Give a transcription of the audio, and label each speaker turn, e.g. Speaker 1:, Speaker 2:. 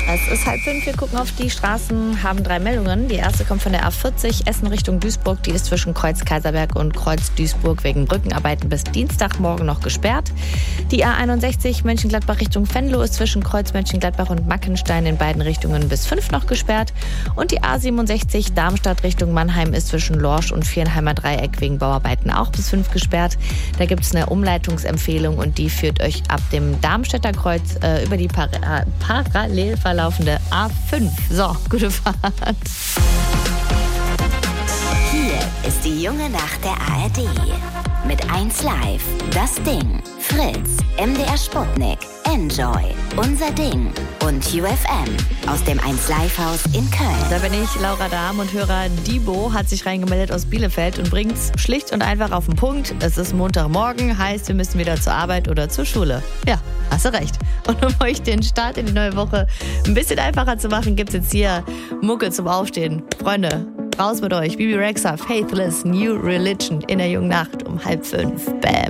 Speaker 1: Es ist 4:30, wir gucken auf die Straßen, haben 3 Meldungen. Die erste kommt von der A40 Essen Richtung Duisburg. Die ist zwischen Kreuz Kaiserberg und Kreuz Duisburg wegen Brückenarbeiten bis Dienstagmorgen noch gesperrt. Die A61 Mönchengladbach Richtung Venlo ist zwischen Kreuz Mönchengladbach und Mackenstein in beiden Richtungen bis 5 noch gesperrt. Und die A67 Darmstadt Richtung Mannheim ist zwischen Lorsch und Viernheimer Dreieck wegen Bauarbeiten auch bis 5 gesperrt. Da gibt es eine Umleitungsempfehlung und die führt euch ab dem Darmstädter Kreuz über die parallel verlaufende A5. So, gute Fahrt.
Speaker 2: Hier ist die junge Nacht der ARD. Mit 1 Live, Das Ding, Fritz, MDR Sputnik, Enjoy, Unser Ding und UFM aus dem 1 Live Haus in Köln.
Speaker 1: Da bin ich, Laura Dahm, und Hörer Dibo hat sich reingemeldet aus Bielefeld und bringt's schlicht und einfach auf den Punkt. Es ist Montagmorgen, heißt, wir müssen wieder zur Arbeit oder zur Schule. Ja, hast du recht. Und um euch den Start in die neue Woche ein bisschen einfacher zu machen, gibt's jetzt hier Mucke zum Aufstehen. Freunde, raus mit euch. Bibi Rexha, Faithless, New Religion in der jungen Nacht um 4:30. Bam.